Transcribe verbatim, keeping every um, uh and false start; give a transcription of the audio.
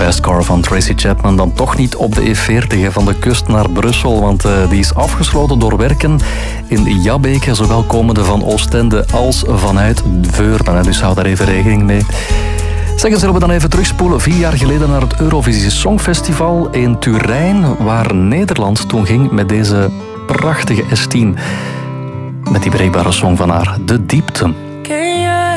Fast Car van Tracy Chapman dan toch niet op de E veertig van de kust naar Brussel, want uh, die is afgesloten door werken in Jabbeke, zowel komende van Oostende als vanuit Veurne. Dus hou daar even rekening mee. Zeggen, zullen we dan even terugspoelen vier jaar geleden naar het Eurovisie Songfestival in Turijn, waar Nederland toen ging met deze prachtige S tien. Met die breekbare song van haar, De Diepte. Ken